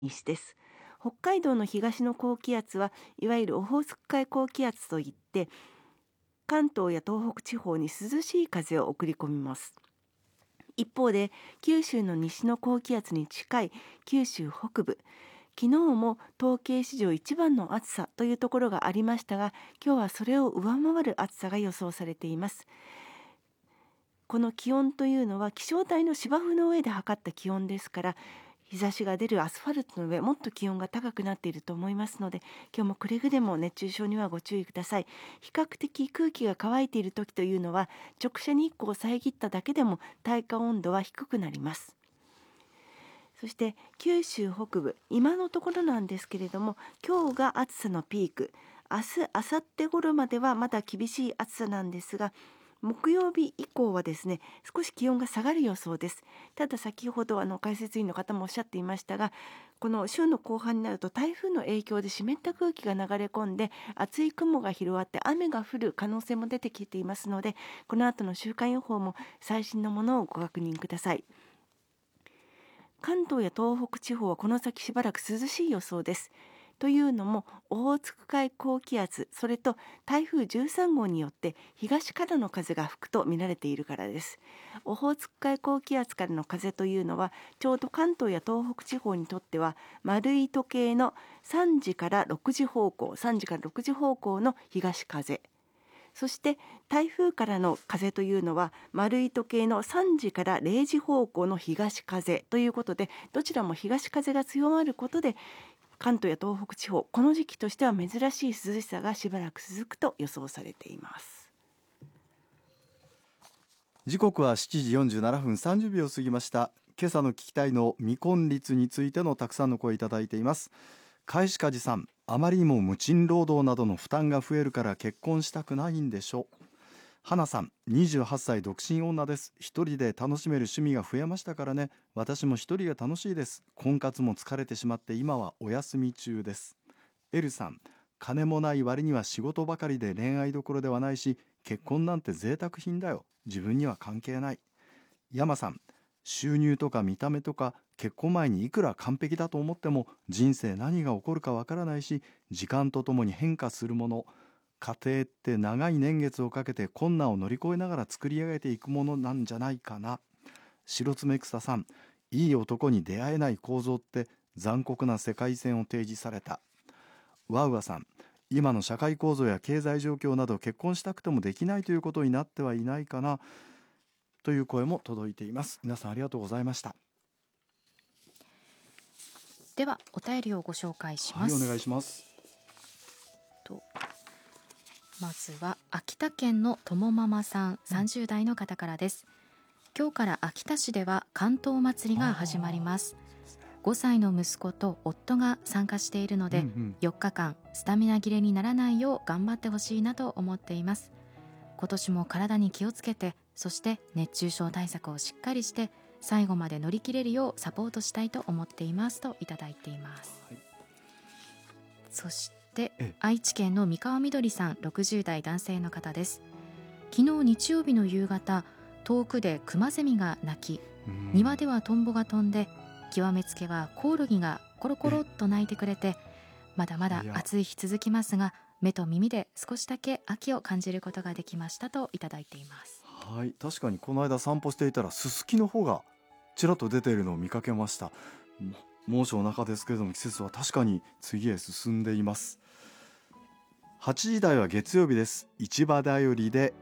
西です。北海道の東の高気圧はいわゆるオホーツク海高気圧といって、関東や東北地方に涼しい風を送り込みます。一方で九州の西の高気圧に近い九州北部、昨日も統計史上一番の暑さというところがありましたが、今日はそれを上回る暑さが予想されています。この気温というのは気象台の芝生の上で測った気温ですから、日差しが出るアスファルトの上、もっと気温が高くなっていると思いますので、今日もくれぐれも熱中症にはご注意ください。比較的空気が乾いている時というのは、直射日光を遮っただけでも体感温度は低くなります。そして九州北部、今のところなんですけれども、今日が暑さのピーク、明日、明後日頃まではまだ厳しい暑さなんですが、木曜日以降はですね、少し気温が下がる予想です。ただ先ほど解説員の方もおっしゃっていましたが、この週の後半になると台風の影響で湿った空気が流れ込んで、厚い雲が広がって雨が降る可能性も出てきていますので、この後の週間予報も最新のものをご確認ください。関東や東北地方はこの先しばらく涼しい予想です。というのも、オホーツク海高気圧、それと台風13号によって東からの風が吹くと見られているからです。オホーツク海高気圧からの風というのは、ちょうど関東や東北地方にとっては丸い時計の3時から6時方向、3時から6時方向の東風。そして台風からの風というのは丸い時計の3時から0時方向の東風ということで、どちらも東風が強まることで、関東や東北地方、この時期としては珍しい涼しさがしばらく続くと予想されています。 時刻は7時47分30秒過ぎました。今朝の聞きたいの未婚率についてのたくさんの声いただいています。かいしかじさん、あまりにも無賃労働などの負担が増えるから結婚したくないんでしょう。花さん、28歳独身女です。一人で楽しめる趣味が増えましたからね。私も一人が楽しいです。婚活も疲れてしまって今はお休み中です。エルさん、金もない割には仕事ばかりで恋愛どころではないし、結婚なんて贅沢品だよ。自分には関係ない。ヤマさん、収入とか見た目とか結婚前にいくら完璧だと思っても人生何が起こるかわからないし、時間とともに変化するもの、家庭って長い年月をかけて困難を乗り越えながら作り上げていくものなんじゃないかな。白爪草さん、いい男に出会えない構造って残酷な世界線を提示された。ワウアさん、今の社会構造や経済状況など結婚したくてもできないということになってはいないかなという声も届いています。皆さんありがとうございました。 ではお便りをご紹介します。 はい、お願いします。 まずは秋田県のともママさん、30代の方からです。今日から秋田市では関東祭りが始まります。5歳の息子と夫が参加しているので、4日間スタミナ切れにならないよう頑張ってほしいなと思っています。今年も体に気をつけて、そして熱中症対策をしっかりして最後まで乗り切れるようサポートしたいと思っていますといただいています。はい、そして愛知県の三河みどりさん、60代男性の方です。昨日日曜日の夕方、遠くでクマゼミが鳴き、庭ではトンボが飛んで、極めつけはコオロギがコロコロっと鳴いてくれて、まだまだ暑い日続きますが、目と耳で少しだけ秋を感じることができましたといただいています。 はい、確かにこの間散歩していたらススキの方がちらっと出ているのを見かけました。猛暑の中ですけれども、季節は確かに次へ進んでいます。8時台は月曜日です。市場だよりで